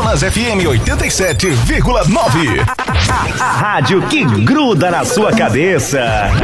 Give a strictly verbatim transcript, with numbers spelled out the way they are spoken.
Mas F M oitenta e sete vírgula nove. A rádio que gruda na sua cabeça.